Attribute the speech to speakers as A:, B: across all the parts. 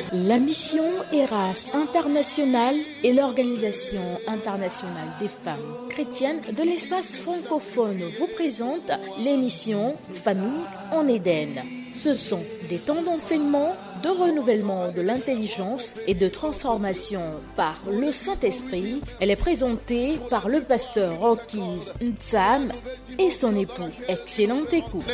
A: La mission Eras International est l'Organisation internationale des femmes chrétiennes de l'espace francophone vous présente l'émission Famille en Éden. Ce sont des temps d'enseignement, de renouvellement de l'intelligence et de transformation par le Saint-Esprit. Elle est présentée par le pasteur Rockies Ntsam et son époux. Excellente écoute.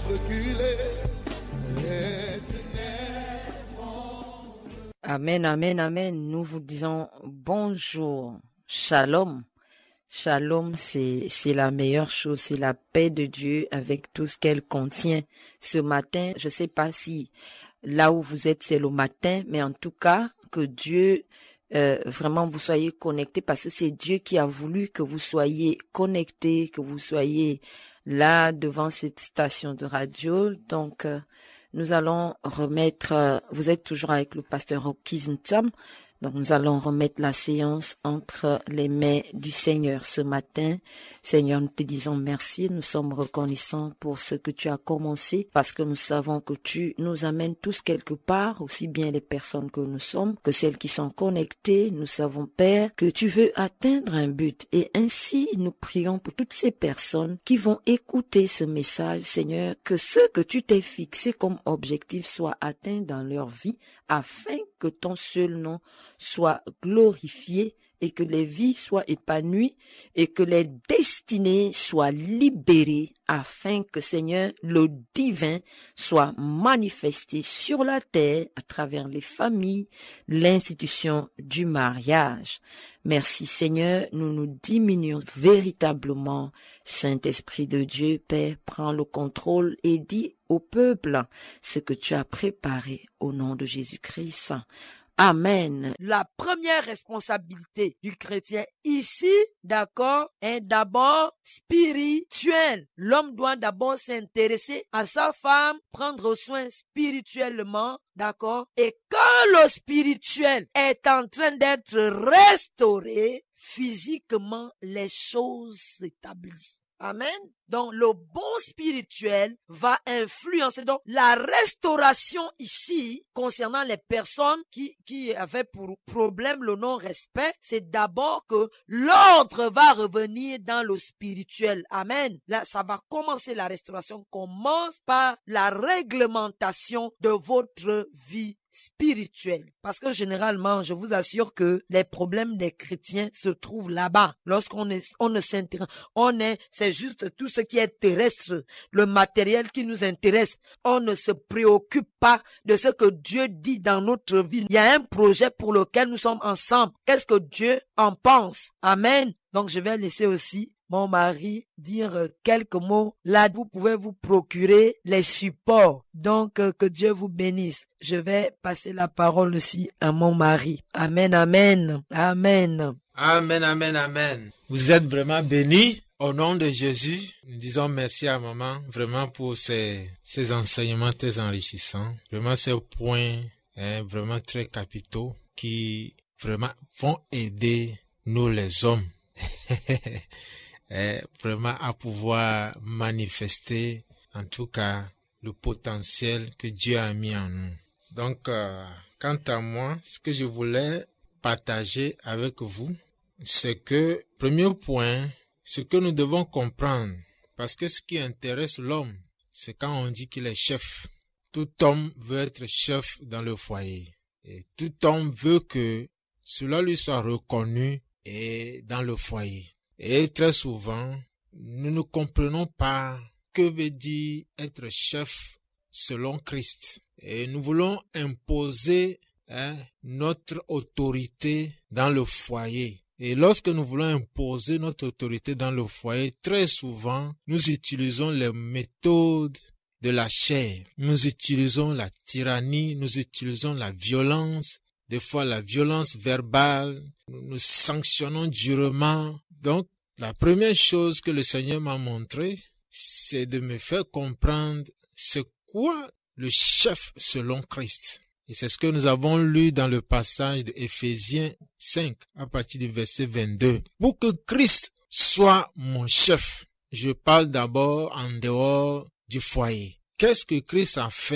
B: Amen, amen, amen. Nous vous disons bonjour, shalom. Shalom, c'est la meilleure chose, c'est la paix de Dieu avec tout ce qu'elle contient. Ce matin, je sais pas si là où vous êtes, c'est le matin, mais en tout cas, que Dieu vraiment vous soyez connectés parce que c'est Dieu qui a voulu que vous soyez connectés, que vous soyez là devant cette station de radio. Donc, nous allons remettre, vous êtes toujours avec le pasteur Rockies Ntsam, donc nous allons remettre la séance entre les mains du Seigneur ce matin. Seigneur, nous te disons merci, nous sommes reconnaissants pour ce que tu as commencé, parce que nous savons que tu nous amènes tous quelque part, aussi bien les personnes que nous sommes, que celles qui sont connectées. Nous savons, Père, que tu veux atteindre un but, et ainsi nous prions pour toutes ces personnes qui vont écouter ce message, Seigneur, que ce que tu t'es fixé comme objectif soit atteint dans leur vie, afin que ton seul nom soit glorifié et que les vies soient épanouies et que les destinées soient libérées afin que, Seigneur, le divin soit manifesté sur la terre à travers les familles, l'institution du mariage. Merci, Seigneur, nous nous diminuons véritablement. Saint-Esprit de Dieu, Père, prends le contrôle et dis au peuple ce que tu as préparé au nom de Jésus-Christ. Amen. La première responsabilité du chrétien ici, d'accord, est d'abord spirituelle. L'homme doit d'abord s'intéresser à sa femme, prendre soin spirituellement, d'accord, et quand le spirituel est en train d'être restauré, physiquement, les choses s'établissent. Amen. Donc, le bon spirituel va influencer. Donc, la restauration ici, concernant les personnes qui avaient pour problème le non-respect, c'est d'abord que l'ordre va revenir dans le spirituel. Amen. Là, ça va commencer, la restauration commence par la réglementation de votre vie spirituel. Parce que généralement, je vous assure que les problèmes des chrétiens se trouvent là-bas. Lorsqu'on ne s'intéresse, c'est juste tout ce qui est terrestre, le matériel qui nous intéresse. On ne se préoccupe pas de ce que Dieu dit dans notre vie. Il y a un projet pour lequel nous sommes ensemble. Qu'est-ce que Dieu en pense? Amen. Donc, je vais laisser aussi mon mari dire quelques mots. Là, vous pouvez vous procurer les supports. Donc, que Dieu vous bénisse. Je vais passer la parole aussi à mon mari. Amen, amen, amen.
C: Amen, amen, amen. Vous êtes vraiment bénis. Au nom de Jésus, nous disons merci à maman, vraiment pour ces enseignements très enrichissants. Vraiment ces points, vraiment très capitaux qui vraiment vont aider nous les hommes. Vraiment à pouvoir manifester en tout cas le potentiel que Dieu a mis en nous. Donc quant à moi, ce que je voulais partager avec vous, c'est que premier point, ce que nous devons comprendre, parce que ce qui intéresse l'homme, c'est quand on dit qu'il est chef. Tout homme veut être chef dans le foyer, et tout homme veut que cela lui soit reconnu et dans le foyer. Et très souvent, nous ne comprenons pas que veut dire être chef selon Christ. Et nous voulons imposer notre autorité dans le foyer. Et lorsque nous voulons imposer notre autorité dans le foyer, très souvent, nous utilisons les méthodes de la chair. Nous utilisons la tyrannie, nous utilisons la violence, des fois la violence verbale. Nous sanctionnons durement. Donc, la première chose que le Seigneur m'a montré, c'est de me faire comprendre c'est quoi le chef selon Christ. Et c'est ce que nous avons lu dans le passage de Éphésiens 5, à partir du verset 22. Pour que Christ soit mon chef, je parle d'abord en dehors du foyer. Qu'est-ce que Christ a fait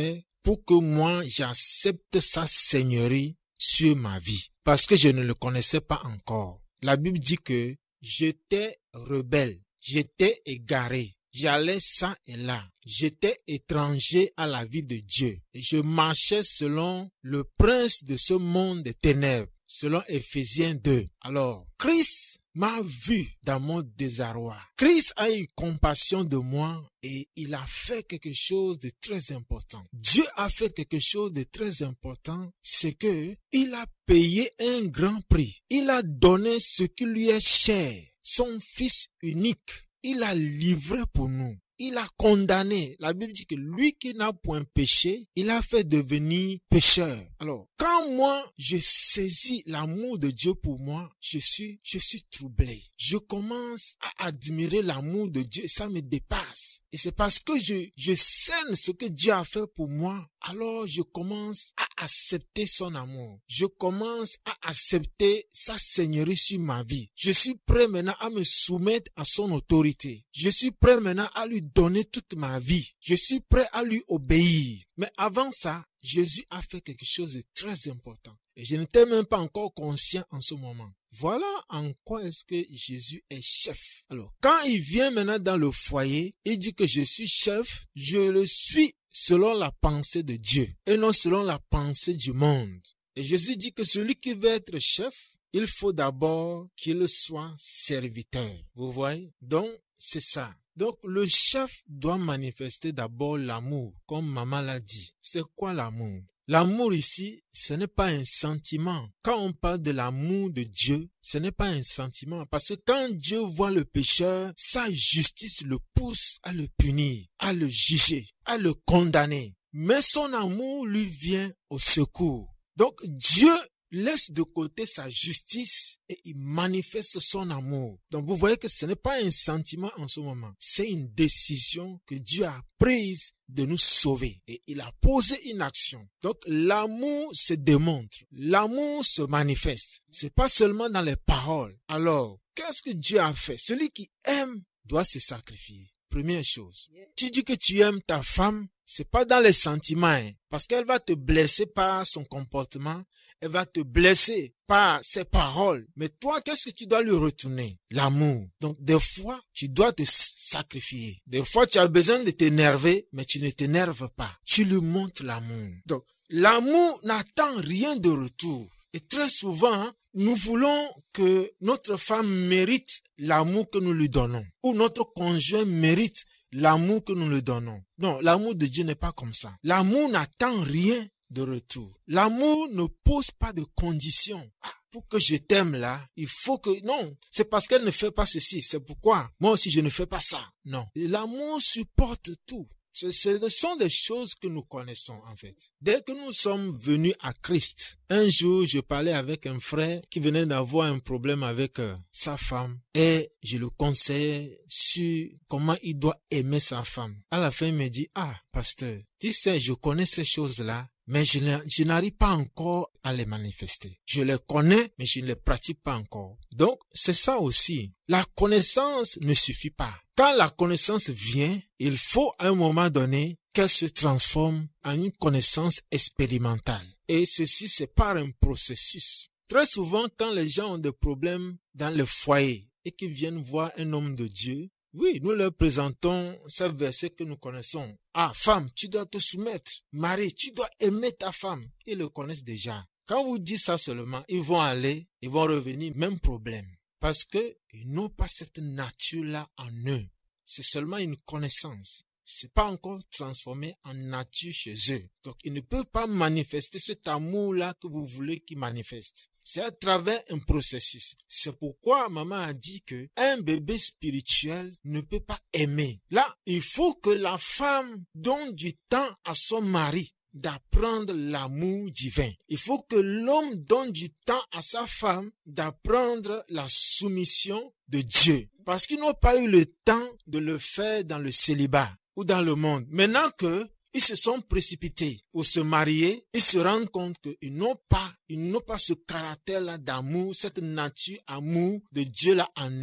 C: pour que moi j'accepte sa seigneurie sur ma vie. Parce que je ne le connaissais pas encore. La Bible dit que j'étais rebelle, j'étais égaré. J'allais ça et là. J'étais étranger à la vie de Dieu. Et je marchais selon le prince de ce monde des ténèbres, selon Éphésiens 2. Alors, Christ m'a vu dans mon désarroi. Christ a eu compassion de moi et il a fait quelque chose de très important. Dieu a fait quelque chose de très important, c'est que il a payé un grand prix. Il a donné ce qui lui est cher, son fils unique. Il a livré pour nous. Il a condamné. La Bible dit que lui qui n'a point péché, il a fait devenir pécheur. Alors, quand moi, je saisis l'amour de Dieu pour moi, je suis troublé. Je commence à admirer l'amour de Dieu et ça me dépasse. Et c'est parce que je saigne ce que Dieu a fait pour moi, alors je commence à accepter son amour. Je commence à accepter sa seigneurie sur ma vie. Je suis prêt maintenant à me soumettre à son autorité. Je suis prêt maintenant à lui donner toute ma vie. Je suis prêt à lui obéir. Mais avant ça, Jésus a fait quelque chose de très important. Et je n'étais même pas encore conscient en ce moment. Voilà en quoi est-ce que Jésus est chef. Alors, quand il vient maintenant dans le foyer, il dit que je suis chef, je le suis selon la pensée de Dieu et non selon la pensée du monde. Et Jésus dit que celui qui veut être chef, il faut d'abord qu'il soit serviteur. Vous voyez? Donc, c'est ça. Donc, le chef doit manifester d'abord l'amour, comme maman l'a dit. C'est quoi l'amour? L'amour ici, ce n'est pas un sentiment. Quand on parle de l'amour de Dieu, ce n'est pas un sentiment. Parce que quand Dieu voit le pécheur, sa justice le pousse à le punir, à le juger, à le condamner. Mais son amour lui vient au secours. Donc, Dieu laisse de côté sa justice et il manifeste son amour. Donc vous voyez que ce n'est pas un sentiment en ce moment. C'est une décision que Dieu a prise de nous sauver. Et il a posé une action. Donc l'amour se démontre. L'amour se manifeste. C'est pas seulement dans les paroles. Alors, qu'est-ce que Dieu a fait? Celui qui aime doit se sacrifier. Première chose. Tu dis que tu aimes ta femme, c'est pas dans les sentiments, hein, parce qu'elle va te blesser par son comportement, elle va te blesser par ses paroles. Mais toi, qu'est-ce que tu dois lui retourner? L'amour. Donc, des fois, tu dois te sacrifier. Des fois, tu as besoin de t'énerver, mais tu ne t'énerves pas. Tu lui montres l'amour. Donc, l'amour n'attend rien de retour. Et très souvent, nous voulons que notre femme mérite l'amour que nous lui donnons. Ou notre conjoint mérite l'amour que nous lui donnons. Non, l'amour de Dieu n'est pas comme ça. L'amour n'attend rien de retour. L'amour ne pose pas de conditions. Pour que je t'aime là, il faut que... Non, c'est parce qu'elle ne fait pas ceci. C'est pourquoi moi aussi je ne fais pas ça. Non. L'amour supporte tout. Ce sont des choses que nous connaissons en fait. Dès que nous sommes venus à Christ, un jour je parlais avec un frère qui venait d'avoir un problème avec sa femme et je le conseillais sur comment il doit aimer sa femme. À la fin il me dit, pasteur, tu sais, je connais ces choses-là, mais je n'arrive pas encore à les manifester. Je les connais, mais je ne les pratique pas encore. Donc, c'est ça aussi. La connaissance ne suffit pas. Quand la connaissance vient, il faut à un moment donné qu'elle se transforme en une connaissance expérimentale. Et ceci, c'est par un processus. Très souvent, quand les gens ont des problèmes dans le foyer et qu'ils viennent voir un homme de Dieu, oui, nous leur présentons ce verset que nous connaissons. Femme, tu dois te soumettre. Mari, tu dois aimer ta femme. Ils le connaissent déjà. Quand vous dites ça seulement, ils vont revenir, même problème. Parce que ils n'ont pas cette nature-là en eux. C'est seulement une connaissance. C'est pas encore transformé en nature chez eux. Donc, ils ne peuvent pas manifester cet amour-là que vous voulez qu'ils manifestent. C'est à travers un processus. C'est pourquoi maman a dit que un bébé spirituel ne peut pas aimer. Là, il faut que la femme donne du temps à son mari d'apprendre l'amour divin. Il faut que l'homme donne du temps à sa femme d'apprendre la soumission de Dieu. Parce qu'ils n'ont pas eu le temps de le faire dans le célibat ou dans le monde. Maintenant que ils se sont précipités pour se marier, ils se rendent compte qu'ils n'ont pas ce caractère-là d'amour, cette nature amour de Dieu là en eux.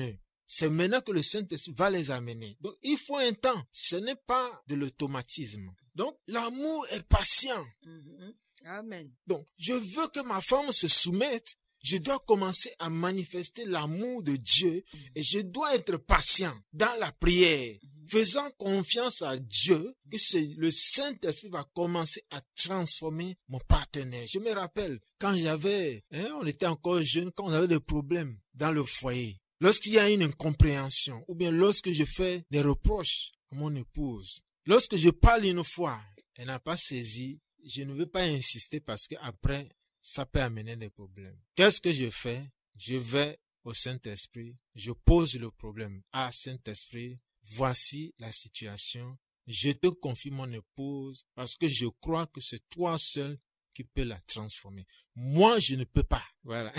C: c'est maintenant que le Saint-Esprit va les amener. Donc, il faut un temps. Ce n'est pas de l'automatisme. Donc, l'amour est patient.
B: Amen.
C: Donc, je veux que ma femme se soumette. Je dois commencer à manifester l'amour de Dieu et je dois être patient dans la prière, faisant confiance à Dieu que le Saint-Esprit va commencer à transformer mon partenaire. Je me rappelle quand on était encore jeune, quand on avait des problèmes dans le foyer, lorsqu'il y a une incompréhension ou bien lorsque je fais des reproches à mon épouse, lorsque je parle une fois, elle n'a pas saisi, je ne veux pas insister parce que après ça peut amener des problèmes. Qu'est-ce que je fais? Je vais au Saint-Esprit, je pose le problème. Ah, Saint-Esprit, voici la situation. Je te confie mon épouse parce que je crois que c'est toi seul qui peux la transformer. Moi, je ne peux pas. Voilà.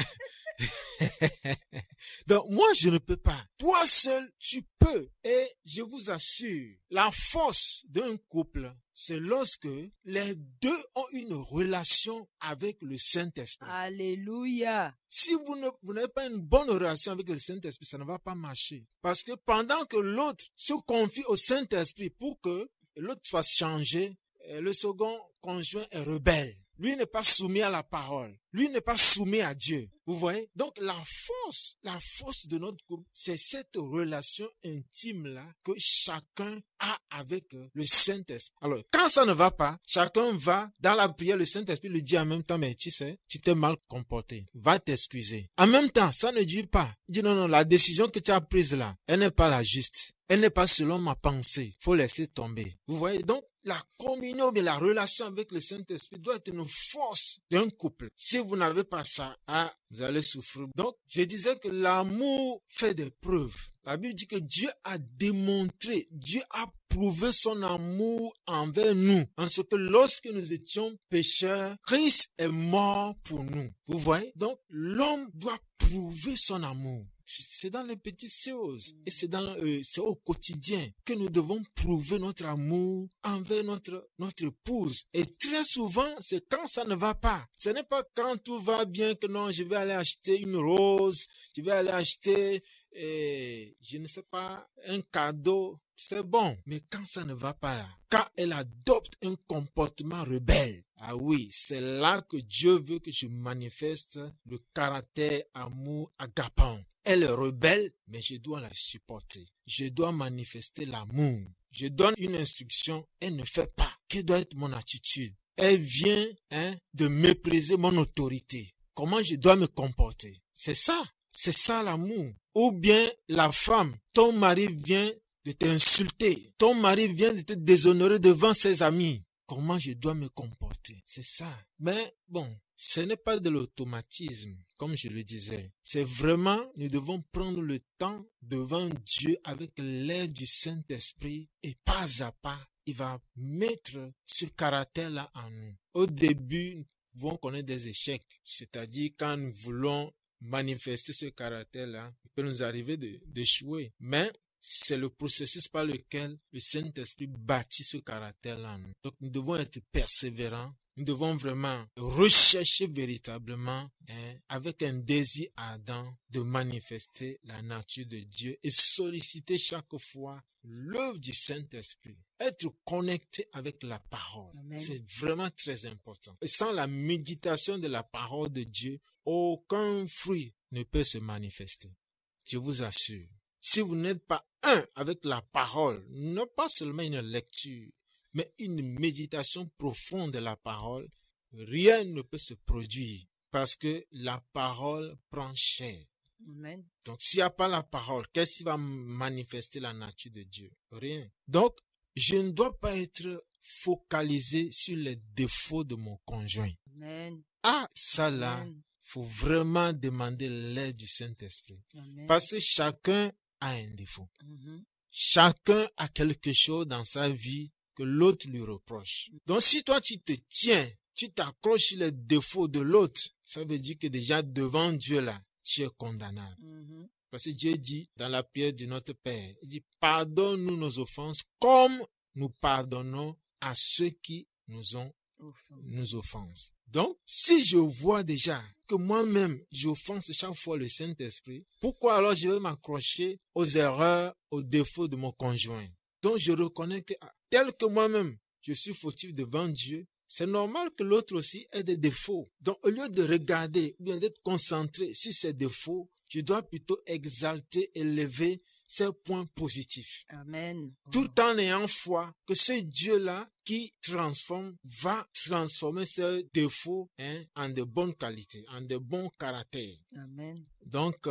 C: Donc, moi, je ne peux pas. Toi seul, tu peux. Et je vous assure, la force d'un couple, c'est lorsque les deux ont une relation avec le Saint-Esprit.
B: Alléluia.
C: Si vous n'avez pas une bonne relation avec le Saint-Esprit, ça ne va pas marcher. Parce que pendant que l'autre se confie au Saint-Esprit pour que l'autre fasse changer, le second conjoint est rebelle. Lui n'est pas soumis à la parole. Lui n'est pas soumis à Dieu. Vous voyez? Donc la force de notre couple, c'est cette relation intime-là que chacun a avec le Saint-Esprit. Alors, quand ça ne va pas, chacun va dans la prière, le Saint-Esprit lui dit en même temps, mais tu sais, tu t'es mal comporté. Va t'excuser. En même temps, ça ne dure pas. Il dit non, la décision que tu as prise là, elle n'est pas la juste. Elle n'est pas selon ma pensée. Faut laisser tomber. Vous voyez? Donc, la communion, mais la relation avec le Saint-Esprit doit être une force d'un couple. Si vous n'avez pas ça, vous allez souffrir. Donc, je disais que l'amour fait des preuves. La Bible dit que Dieu a démontré, Dieu a prouvé son amour envers nous. En ce que lorsque nous étions pécheurs, Christ est mort pour nous. Vous voyez? Donc, l'homme doit prouver son amour. C'est dans les petites choses et c'est au quotidien que nous devons prouver notre amour envers notre épouse. Et très souvent, c'est quand ça ne va pas. Ce n'est pas quand tout va bien que non, je vais aller acheter une rose, je vais aller acheter, je ne sais pas, un cadeau. C'est bon, mais quand ça ne va pas là, quand elle adopte un comportement rebelle, ah oui, c'est là que Dieu veut que je manifeste le caractère amour agapant. Elle est rebelle, mais je dois la supporter. Je dois manifester l'amour. Je donne une instruction, elle ne fait pas. Quelle doit être mon attitude? Elle vient de mépriser mon autorité. Comment je dois me comporter? C'est ça l'amour. Ou bien la femme, ton mari vient de t'insulter. Ton mari vient de te déshonorer devant ses amis. Comment je dois me comporter? C'est ça. Mais bon, ce n'est pas de l'automatisme, comme je le disais. C'est vraiment, nous devons prendre le temps devant Dieu avec l'aide du Saint-Esprit et pas à pas, il va mettre ce caractère-là en nous. Au début, nous pouvons connaître des échecs, c'est-à-dire quand nous voulons manifester ce caractère-là, il peut nous arriver d'échouer. Mais c'est le processus par lequel le Saint-Esprit bâtit ce caractère-là en nous. Donc nous devons être persévérants. Nous devons vraiment rechercher véritablement avec un désir ardent de manifester la nature de Dieu et solliciter chaque fois l'œuvre du Saint-Esprit. Être connecté avec la parole, Amen. C'est vraiment très important. Et sans la méditation de la parole de Dieu, aucun fruit ne peut se manifester. Je vous assure. Si vous n'êtes pas un avec la parole, non pas seulement une lecture, mais une méditation profonde de la parole, rien ne peut se produire parce que la parole prend chair.
B: Amen.
C: Donc, s'il n'y a pas la parole, qu'est-ce qui va manifester la nature de Dieu? Rien. Donc, je ne dois pas être focalisé sur les défauts de mon conjoint.
B: Amen.
C: Ça là, faut vraiment demander l'aide du Saint-Esprit. Amen. Parce que chacun a un défaut. Chacun a quelque chose dans sa vie que l'autre lui reproche. Donc si toi tu te tiens, tu t'accroches sur les défauts de l'autre, ça veut dire que déjà devant Dieu là, tu es condamnable. Parce que Dieu dit dans la prière de notre Père, il dit pardonne-nous nos offenses comme nous pardonnons à ceux qui nous offensent. Donc si je vois déjà que moi-même, j'offense chaque fois le Saint-Esprit, pourquoi alors je vais m'accrocher aux erreurs, aux défauts de mon conjoint? Donc je reconnais que tel que moi-même, je suis fautif devant Dieu, c'est normal que l'autre aussi ait des défauts. Donc au lieu de regarder ou bien d'être concentré sur ses défauts, je dois plutôt exalter, élever ces points positifs.
B: Amen.
C: Tout en ayant foi que ce Dieu-là qui transforme va transformer ces défauts en de bonnes qualités, en de bons caractères.
B: Amen.
C: Donc,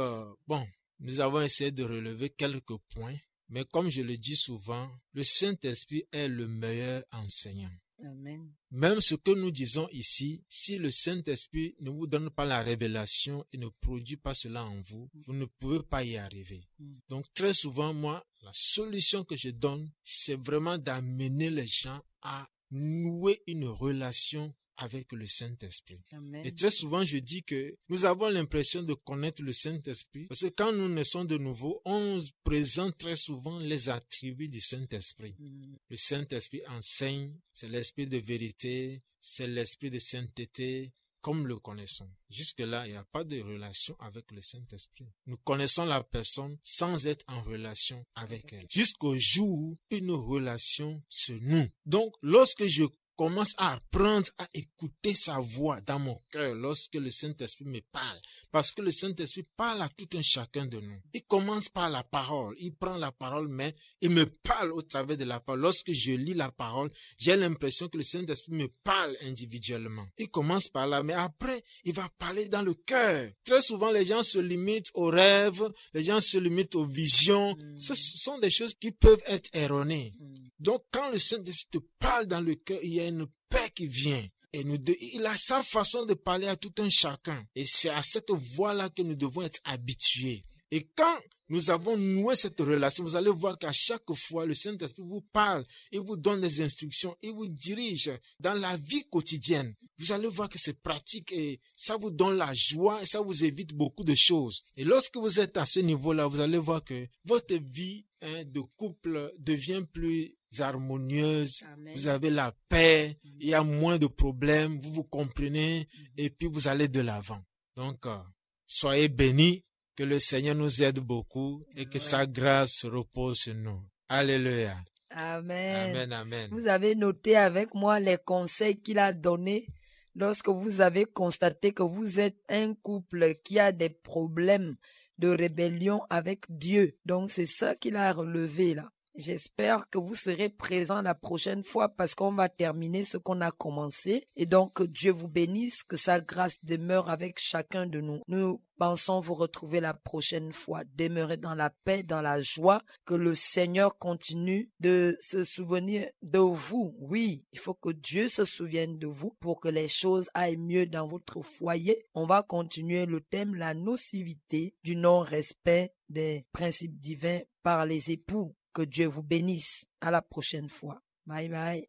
C: nous avons essayé de relever quelques points, mais comme je le dis souvent, le Saint-Esprit est le meilleur enseignant.
B: Amen.
C: Même ce que nous disons ici, si le Saint-Esprit ne vous donne pas la révélation et ne produit pas cela en vous, vous ne pouvez pas y arriver. Donc très souvent, moi, la solution que je donne, c'est vraiment d'amener les gens à nouer une relation avec le Saint-Esprit.
B: Amen.
C: Et très souvent, je dis que nous avons l'impression de connaître le Saint-Esprit parce que quand nous naissons de nouveau, on présente très souvent les attributs du Saint-Esprit. Le Saint-Esprit enseigne, c'est l'esprit de vérité, c'est l'esprit de sainteté, comme le connaissons. Jusque-là, il n'y a pas de relation avec le Saint-Esprit. Nous connaissons la personne sans être en relation avec elle. Jusqu'au jour où une relation se noue. Donc, lorsque je commence à apprendre à écouter sa voix dans mon cœur lorsque le Saint-Esprit me parle. Parce que le Saint-Esprit parle à tout un chacun de nous. Il commence par la parole. Il prend la parole, mais il me parle au travers de la parole. Lorsque je lis la parole, j'ai l'impression que le Saint-Esprit me parle individuellement. Il commence par là, mais après, il va parler dans le cœur. Très souvent, les gens se limitent aux rêves, les gens se limitent aux visions. Ce sont des choses qui peuvent être erronées. Donc, quand le Saint-Esprit te parle dans le cœur, il y a une paix qui vient. Et il a sa façon de parler à tout un chacun. Et c'est à cette voix-là que nous devons être habitués. Et quand nous avons noué cette relation, vous allez voir qu'à chaque fois, le Saint-Esprit vous parle, il vous donne des instructions, il vous dirige dans la vie quotidienne. Vous allez voir que c'est pratique et ça vous donne la joie et ça vous évite beaucoup de choses. Et lorsque vous êtes à ce niveau-là, vous allez voir que votre vie de couple devient plus harmonieuse. Amen. Vous avez la paix, il y a moins de problèmes, vous vous comprenez et puis vous allez de l'avant. Donc, soyez bénis. Que le Seigneur nous aide beaucoup et que sa grâce repose sur nous. Alléluia.
B: Amen.
C: Amen, amen.
B: Vous avez noté avec moi les conseils qu'il a donnés lorsque vous avez constaté que vous êtes un couple qui a des problèmes de rébellion avec Dieu. Donc, c'est ça qu'il a relevé là. J'espère que vous serez présents la prochaine fois parce qu'on va terminer ce qu'on a commencé. Et donc, que Dieu vous bénisse, que sa grâce demeure avec chacun de nous. Nous pensons vous retrouver la prochaine fois. Demeurez dans la paix, dans la joie. Que le Seigneur continue de se souvenir de vous. Oui, il faut que Dieu se souvienne de vous pour que les choses aillent mieux dans votre foyer. On va continuer le thème, la nocivité du non-respect des principes divins par les époux. Que Dieu vous bénisse. À la prochaine fois. Bye bye.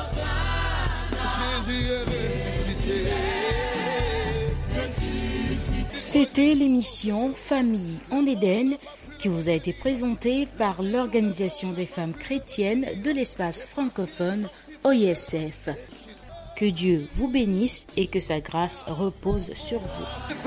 A: C'était l'émission Famille en Éden qui vous a été présentée par l'Organisation des femmes chrétiennes de l'espace francophone OISF. Que Dieu vous bénisse et que sa grâce repose sur vous.